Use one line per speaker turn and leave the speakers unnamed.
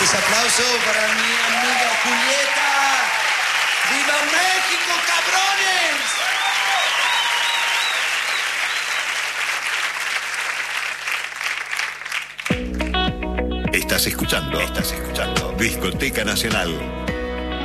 Fuertes aplausos para mi amiga Julieta. ¡Viva México, cabrones!
Estás escuchando Discoteca Nacional